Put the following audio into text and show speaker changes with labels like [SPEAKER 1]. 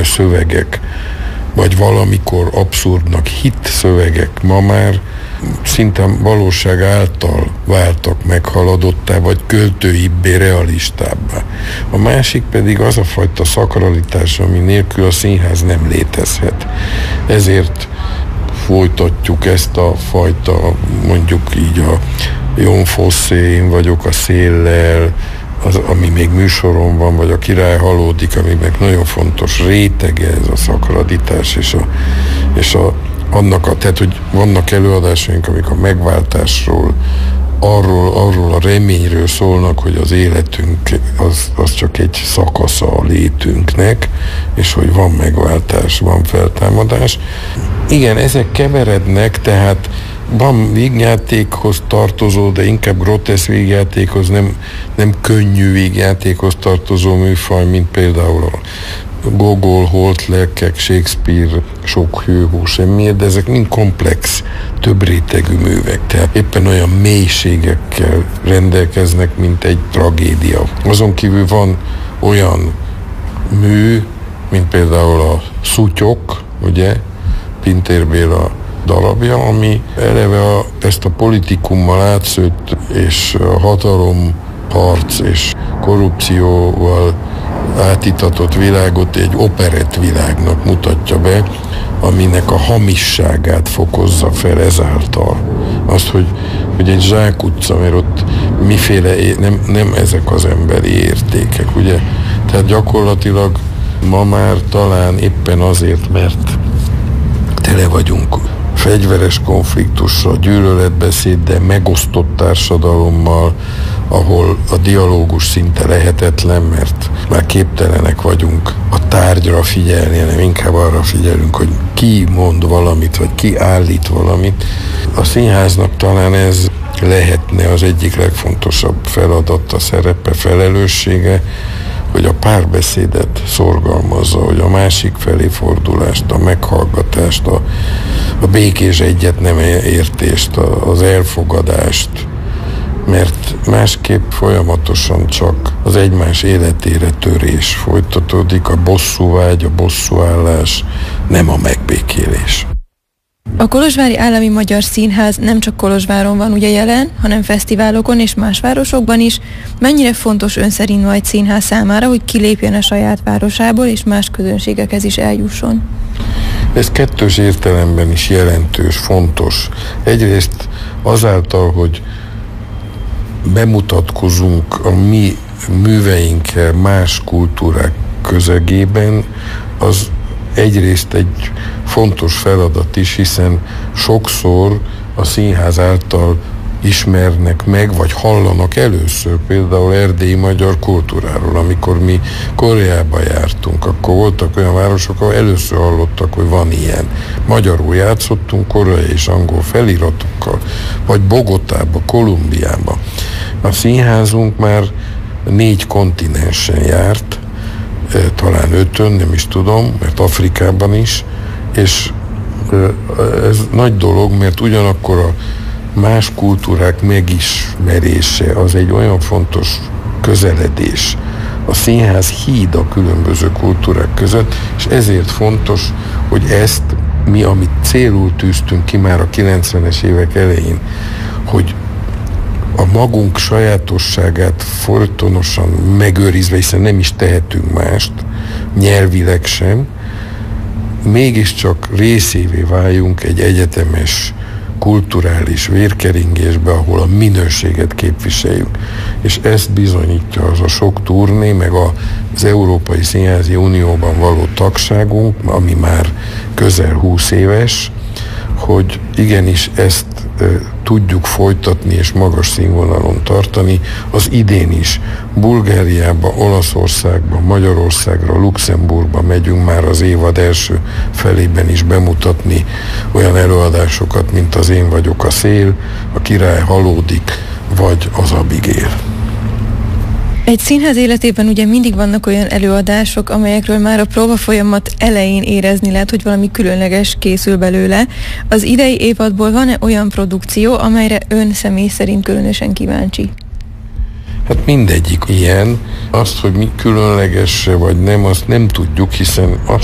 [SPEAKER 1] szövegek, vagy valamikor abszurdnak hitt szövegek ma már szinte valóság által váltak meghaladottá, vagy költőibbé, realistábbá. A másik pedig az a fajta szakralitás, ami nélkül a színház nem létezhet. Ezért folytatjuk ezt a fajta, mondjuk így a Jon Fosse, Én vagyok a széllel, ami még műsoron van, vagy a Király halódik, aminek nagyon fontos rétege ez a szakralitás, tehát, hogy vannak előadásaink, amik a megváltásról, arról a reményről szólnak, hogy az életünk az csak egy szakasza a létünknek, és hogy van megváltás, van feltámadás. Igen, ezek keverednek, tehát van vígjátékhoz tartozó, de inkább groteszk vígjátékhoz, nem könnyű vígjátékhoz tartozó műfaj, mint például a Gogol, Holt lelkek, Shakespeare, sok hőhó, semmiért, de ezek mind komplex, több rétegű művek, tehát éppen olyan mélységekkel rendelkeznek, mint egy tragédia. Azon kívül van olyan mű, mint például a Szutyok, ugye, Pintér Béla darabja, ami eleve ezt a politikummal átszőtt és a hatalomharc és korrupcióval átitatott világot egy operett világnak mutatja be, aminek a hamisságát fokozza fel ezáltal. Azt, hogy egy zsákutca, mert ott miféle, nem ezek az emberi értékek, ugye? Tehát gyakorlatilag ma már talán éppen azért, mert tele vagyunk fegyveres konfliktussal, gyűlöletbeszéddel, megosztott társadalommal, ahol a dialógus szinte lehetetlen, mert már képtelenek vagyunk a tárgyra figyelni, hanem inkább arra figyelünk, hogy ki mond valamit, vagy ki állít valamit. A színháznak talán ez lehetne az egyik legfontosabb feladata, szerepe, felelőssége, hogy a párbeszédet szorgalmazza, hogy a másik felé fordulást, a meghallgatást, a békés egyet nem értést, az elfogadást, mert másképp folyamatosan csak az egymás életére törés folytatódik, a bosszúvágy, a bosszúállás, nem a megbékélés.
[SPEAKER 2] A Kolozsvári Állami Magyar Színház nem csak Kolozsváron van ugye jelen, hanem fesztiválokon és más városokban is. Mennyire fontos ön szerint ma egy színház számára, hogy kilépjen a saját városából és más közönségekhez is eljusson?
[SPEAKER 1] Ez kettős értelemben is jelentős, fontos. Egyrészt azáltal, hogy bemutatkozunk a mi műveinkkel más kultúrák közegében, az egyrészt egy fontos feladat is, hiszen sokszor a színház által ismernek meg, vagy hallanak először például erdélyi magyar kultúráról. Amikor mi Koreába jártunk, akkor voltak olyan városok, ahol először hallottak, hogy van ilyen. Magyarul játszottunk koreai és angol feliratokkal, vagy Bogotába, Kolumbiába. A színházunk már 4 kontinensen járt, talán 5-ön, nem is tudom, mert Afrikában is, és ez nagy dolog, mert ugyanakkor a más kultúrák megismerése az egy olyan fontos közeledés. A színház híd a különböző kultúrák között, és ezért fontos, hogy ezt mi, amit célul tűztünk ki már a 90-es évek elején, hogy a magunk sajátosságát folytonosan megőrizve, hiszen nem is tehetünk mást, nyelvileg sem, mégiscsak részévé váljunk egy egyetemes kulturális vérkeringésbe, ahol a minőséget képviseljük. És ezt bizonyítja az a sok turné, meg az Európai Színházi Unióban való tagságunk, ami már közel 20 éves, hogy igenis ezt tudjuk folytatni és magas színvonalon tartani. Az idén is Bulgáriába, Olaszországba, Magyarországra, Luxemburgba megyünk már az évad első felében is bemutatni olyan előadásokat, mint az Én vagyok a szél, a Király halódik, vagy az Abigail.
[SPEAKER 2] Egy színház életében ugye mindig vannak olyan előadások, amelyekről már a próbafolyamat elején érezni lehet, hogy valami különleges készül belőle. Az idei évadból van-e olyan produkció, amelyre ön személy szerint különösen kíváncsi?
[SPEAKER 1] Hát mindegyik ilyen. Azt, hogy mi különleges vagy nem, azt nem tudjuk, hiszen azt